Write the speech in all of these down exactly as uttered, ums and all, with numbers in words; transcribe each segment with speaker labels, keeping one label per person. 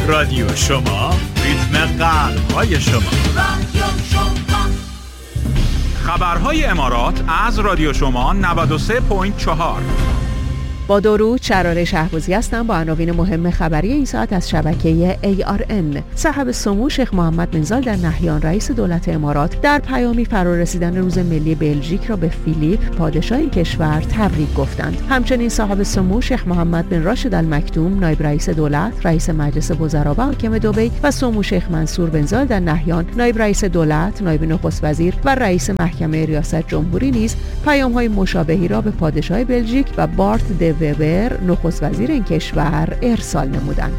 Speaker 1: رادیو شما، ریتم قلب‌های شما. رادیو شما. خبرهای امارات از رادیو شما نود و سه و چهار.
Speaker 2: با درود، شراره شهبازی هستم با عناوین مهم خبری این ساعت از شبکه ای آر ان. صاحب سمو شیخ محمد بن زاید ال نهیان رئیس دولت امارات در پیامی فرارسیدن روز ملی بلژیک را به فیلیپ پادشاه این کشور تبریک گفتند. همچنین صاحب سمو شیخ محمد بن راشد ال مکتوم نایب رئیس دولت، رئیس مجلس وزرا و حاکم دبی و سمو شیخ منصور بن زاید ال نهیان نایب رئیس دولت، نایب نخست وزیر و رئیس محکمه ریاست جمهوری نیز پیام‌های مشابهی را به پادشاه بلژیک و بارت د وبر نخست وزیر این کشور ارسال نمودند.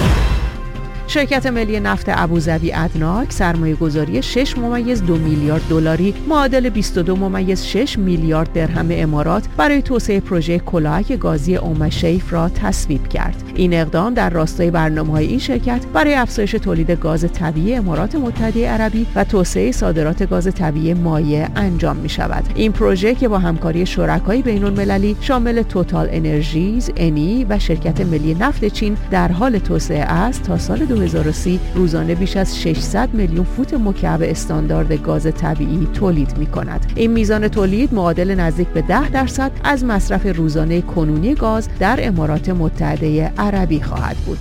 Speaker 2: شرکت ملی نفت ابوظبی ادناک سرمایه گذاری شش ممیز دو میلیارد دلاری معادل بیست و دو ممیز شش میلیارد درهم امارات برای توسعه پروژه کلاهک گازی ام شیف را تصویب کرد. این اقدام در راستای برنامه‌های این شرکت برای افزایش تولید گاز طبیعی امارات متحده عربی و توسعه صادرات گاز طبیعی مایع انجام می شود. این پروژه که با همکاری شرکای بین‌المللی شامل توتال انرژیز، انی و شرکت ملی نفت چین در حال توسعه است، تا سال دو هزار و سی روزانه بیش از ششصد میلیون فوت مکعب استاندارد گاز طبیعی تولید می کند. این میزان تولید معادل نزدیک به ده درصد از مصرف روزانه کنونی گاز در امارات متحده عربی خواهد بود.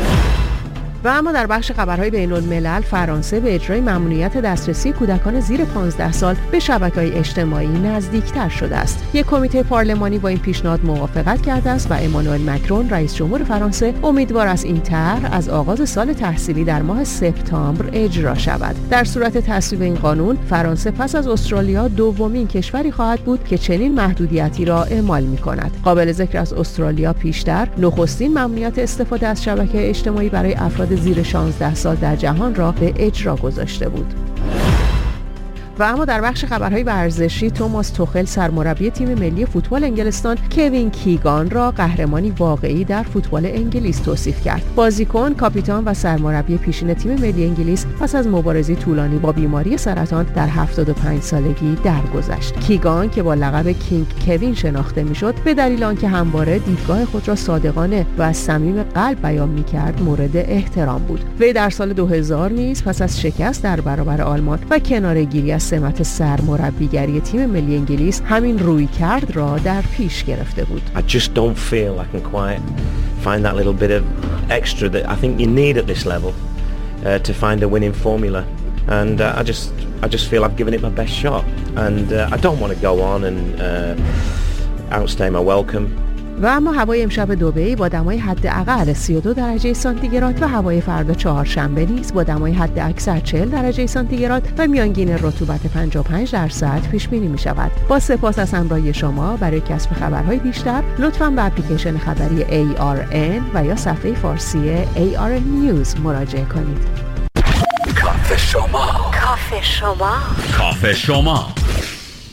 Speaker 2: و اما در بخش خبرهای بین‌الملل، فرانسه به اجرای ممنوعیت دسترسی کودکان زیر پانزده سال به شبکه‌های اجتماعی نزدیکتر شده است. یک کمیته پارلمانی با این پیشنهاد موافقت کرده است و امانوئل مکرون رئیس جمهور فرانسه امیدوار است این طرح از آغاز سال تحصیلی در ماه سپتامبر اجرا شود. در صورت تصویب این قانون، فرانسه پس از استرالیا دومین کشوری خواهد بود که چنین محدودیتی را اعمال می‌کند. قابل ذکر از استرالیا پیشتر نخستین ممنوعیت استفاده از شبکه اجتماعی برای افراد زیر شانزده سال در جهان را به اجرا گذاشته بود. و اما در بخش خبرهای ورزشی، توماس توخل سرمربی تیم ملی فوتبال انگلستان کوین کیگان را قهرمانی واقعی در فوتبال انگلیس توصیف کرد. بازیکن، کاپیتان و سرمربی پیشین تیم ملی انگلیس پس از مبارزه طولانی با بیماری سرطان در هفتاد و پنج سالگی درگذشت. کیگان که با لقب کینگ کوین شناخته میشد، به دلیل آنکه همواره دیدگاه خود را صادقانه و از صمیم قلب بیان میکرد مورد احترام بود. وی در سال دو هزار نیز پس از شکست در برابر آلمان و کناره‌گیری از سمت سرمربیگری تیم ملی انگلیس همین رویکرد را در پیش گرفته بود.
Speaker 3: I just don't feel I can quite find that little bit of extra that I think you need at this level uh, to find a winning formula, and uh, I just I just feel I've given it my best shot, and uh, I don't want to go on and uh, outstay my welcome.
Speaker 2: و اما هوای امشب دبی با دمای حداقل سی و دو درجه سانتیگراد و هوای فردا چهارشنبه نیز با دمای حد اکثر چهل درجه سانتیگراد و میانگین رطوبت پنجاه و پنج درصد پیش بینی می شود. با سپاس از همراهی شما. برای کسب خبرهای بیشتر لطفاً به اپلیکیشن خبری ای آر ان و یا صفحه فارسی ای آر ان نیوز مراجعه کنید.
Speaker 1: کافه شما،
Speaker 4: کافه شما،
Speaker 1: کافه شما.